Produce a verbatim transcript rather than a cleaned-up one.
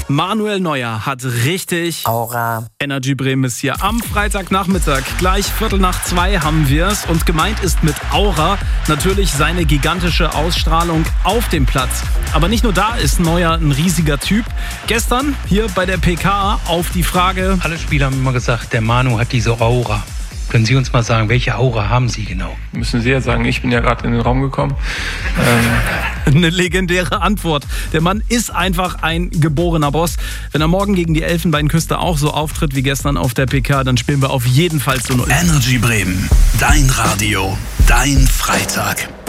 Manuel Neuer hat richtig Aura. Energy Bremen ist hier am Freitagnachmittag. Gleich Viertel nach zwei haben wir es. Und gemeint ist mit Aura natürlich seine gigantische Ausstrahlung auf dem Platz. Aber nicht nur da ist Neuer ein riesiger Typ. Gestern hier bei der P K auf die Frage... Alle Spieler haben immer gesagt, der Manu hat diese Aura. Können Sie uns mal sagen, welche Aura haben Sie genau? Müssen Sie ja sagen, ich bin ja gerade in den Raum gekommen. Ähm. Eine legendäre Antwort. Der Mann ist einfach ein geborener Boss. Wenn er morgen gegen die Elfenbeinküste auch so auftritt wie gestern auf der P K, dann spielen wir auf jeden Fall zu null. Energy Bremen, dein Radio, dein Freitag.